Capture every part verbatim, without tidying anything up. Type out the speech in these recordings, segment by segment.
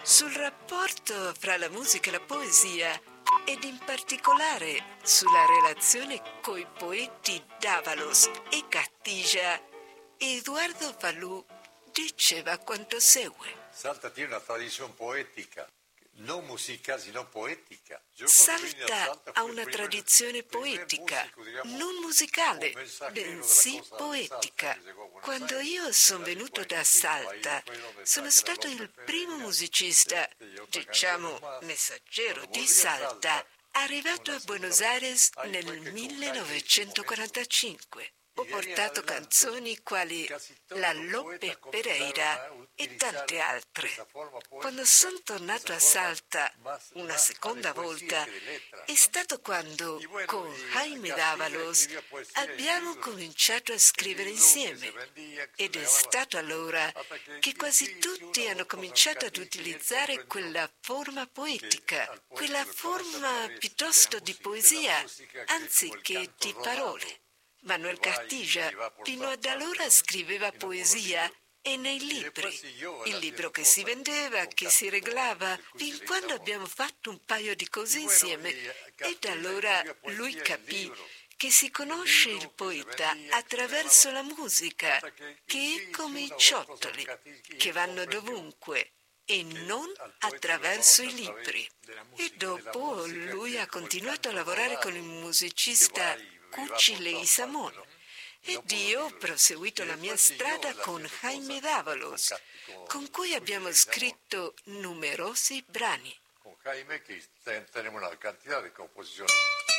sul rapporto fra la musica e la poesia ed in particolare sulla relazione coi poeti Dávalos e Castilla, Eduardo Falú diceva quanto segue. Salta tiene una tradizione poetica, non musicale, sino poetica. Salta ha una tradizione poetica, non musicale, bensì poetica. Quando io sono venuto da Salta, sono stato il primo musicista, diciamo messaggero di Salta, arrivato a Buenos Aires nel millenovecentoquarantacinque. Ho portato canzoni quali La Lope Pereira e tante altre. Quando sono tornato a Salta una seconda volta è stato quando con Jaime Dávalos abbiamo cominciato a scrivere insieme ed è stato allora che quasi tutti hanno cominciato ad utilizzare quella forma poetica, quella forma piuttosto di poesia anziché di parole. Manuel Castilla fino ad allora scriveva poesia e nei libri, il libro che si vendeva, che si regalava, fin quando abbiamo fatto un paio di cose insieme ed allora lui capì che si conosce il poeta attraverso la musica, che è come i ciottoli, che vanno dovunque e non attraverso i libri. E dopo lui ha continuato a lavorare con il musicista Cuchi Leguizamón ed io ho proseguito la mia strada con Jaime Dávalos, con cui abbiamo scritto numerosi brani. Con Jaime che tenemos una cantidad de composiciones.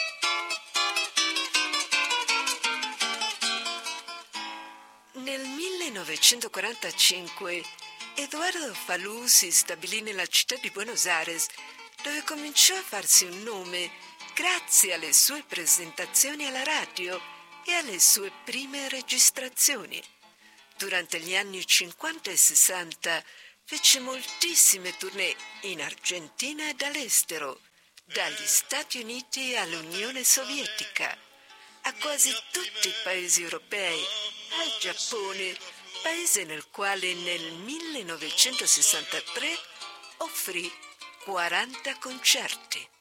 Nel millenovecentoquarantacinque Eduardo Falú si stabilì nella città di Buenos Aires, dove cominciò a farsi un nome grazie alle sue presentazioni alla radio e alle sue prime registrazioni. Durante gli anni cinquanta e sessanta fece moltissime tournée in Argentina ed all'estero, dagli Stati Uniti all'Unione Sovietica, a quasi tutti i paesi europei, al Giappone, paese nel quale nel millenovecentosessantatré offrì quaranta concerti.